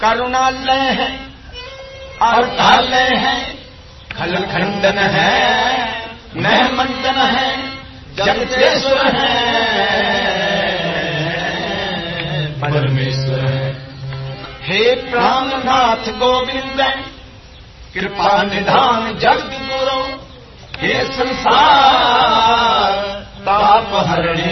करुणालय है अर्थालय है, खल खंडन है, नहमंडन है, जगतेश्वर है, परमेश्वर है। हे प्राणनाथ गोविंद कृपा निधान जगत गुरु, हे संसार ताप हरणे